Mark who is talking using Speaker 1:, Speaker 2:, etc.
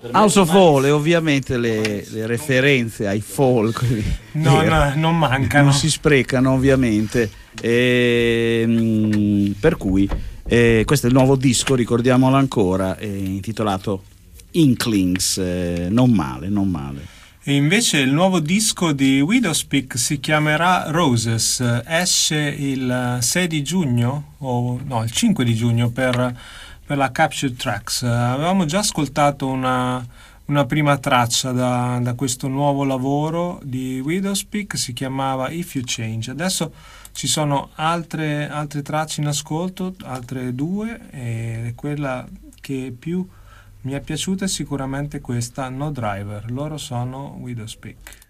Speaker 1: House of Fall, e ovviamente le referenze ai Fall
Speaker 2: non mancano,
Speaker 1: non si sprecano ovviamente, per cui questo è il nuovo disco, ricordiamolo ancora, intitolato Inklings, non male.
Speaker 2: E invece il nuovo disco di Widowspeak si chiamerà Roses, esce il 6 di giugno, il 5 di giugno per la Captured Tracks. Avevamo già ascoltato una prima traccia da questo nuovo lavoro di Widowspeak, si chiamava If You Change. Adesso ci sono altre tracce in ascolto, altre due, e quella che più mi è piaciuta è sicuramente questa, No Driver. Loro sono Widowspeak.